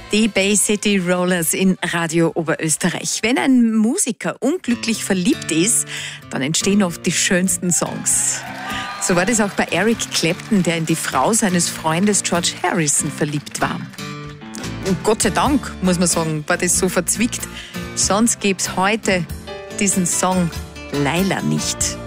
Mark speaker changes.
Speaker 1: Die Bay City Rollers in Radio Oberösterreich. Wenn ein Musiker unglücklich verliebt ist, dann entstehen oft die schönsten Songs. So war das auch bei Eric Clapton, der in die Frau seines Freundes George Harrison verliebt war. Und Gott sei Dank, muss man sagen, war das so verzwickt. Sonst gäbe es heute diesen Song Laila nicht.